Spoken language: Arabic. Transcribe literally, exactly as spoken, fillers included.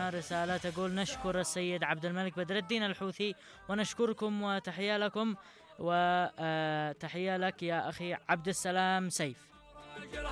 هنا رسالة تقول: نشكر السيد عبد الملك بدر الدين الحوثي ونشكركم وتحية لكم، وتحية لك يا أخي عبد السلام سيف.